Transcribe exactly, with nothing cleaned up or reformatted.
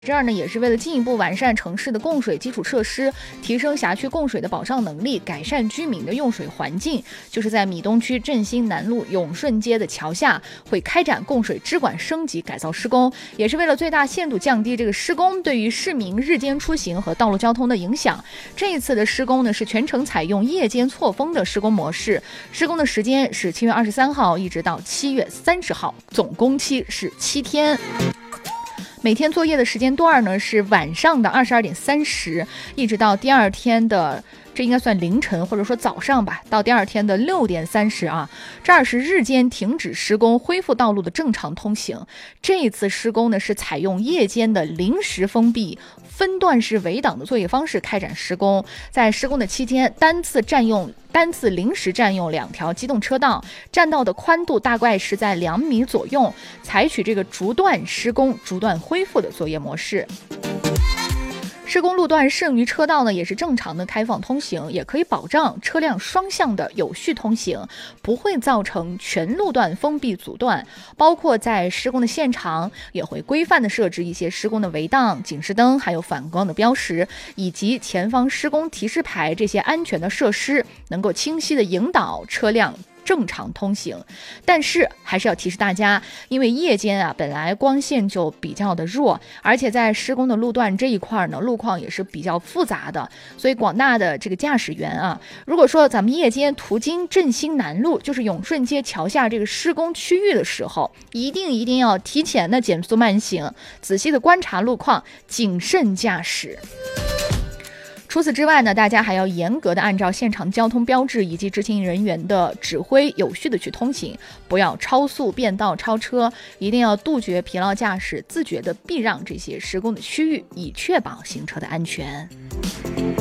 这样呢，也是为了进一步完善城市的供水基础设施，提升辖区供水的保障能力，改善居民的用水环境，就是在米东区振兴南路永顺街的桥下会开展供水支管升级改造施工，也是为了最大限度降低这个施工对于市民日间出行和道路交通的影响。这一次的施工呢，是全程采用夜间错峰的施工模式，施工的时间是七月二十三号一直到七月三十号，总工期是七天。每天作业的时间段呢是晚上的二十二点三十，一直到第二天的这应该算凌晨或者说早上吧，到第二天的六点三十啊，这儿是日间停止施工，恢复道路的正常通行。这一次施工呢是采用夜间的临时封闭分段式围挡的作业方式开展施工，在施工的期间，单次占用单次临时占用两条机动车道，占道的宽度大概是在两米左右，采取这个逐段施工、逐段恢复的作业模式。施工路段剩余车道呢，也是正常的开放通行，也可以保障车辆双向的有序通行，不会造成全路段封闭阻断。包括在施工的现场，也会规范的设置一些施工的围挡、警示灯，还有反光的标识，以及前方施工提示牌这些安全的设施，能够清晰的引导车辆正常通行。但是还是要提示大家，因为夜间啊本来光线就比较的弱，而且在施工的路段这一块呢，路况也是比较复杂的，所以广大的这个驾驶员啊，如果说咱们夜间途经振兴南路，就是永顺街桥下这个施工区域的时候，一定一定要提前的减速慢行，仔细的观察路况，谨慎驾驶。除此之外呢，大家还要严格的按照现场交通标志以及执勤人员的指挥，有序的去通行，不要超速、变道、超车，一定要杜绝疲劳驾驶，自觉的避让这些施工的区域，以确保行车的安全。